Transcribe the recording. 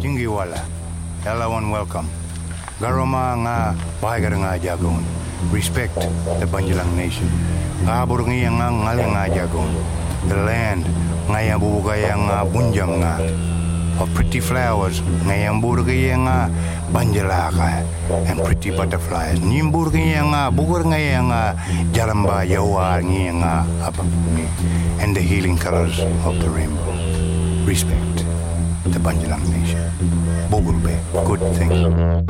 Jingiwala, everyone welcome. Garoma nga pahagar nga jagon. Respect the Banjalang nation. Kabur nga ngaling nga jagon. The land nga yang bubugaya nga bunjang nga. Of pretty flowers nga yang burgaya nga banjalaka and pretty butterflies. Nimburgaya nga bugur nga yang jaramba yawa nga apapuni and the healing colors of the rainbow. Respect the Banjalang nation. Bogulbe, good thing.